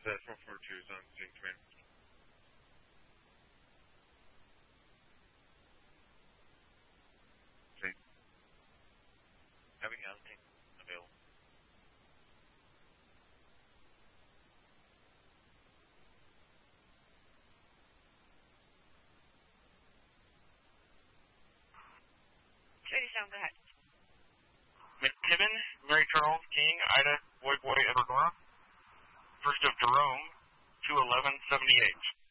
that 442 is on Zing Command. Okay. Having Altitude available. Go ahead. McKibben, Mary Charles, King, Ida, Boy, Edward Nora. First of Jerome, 21178.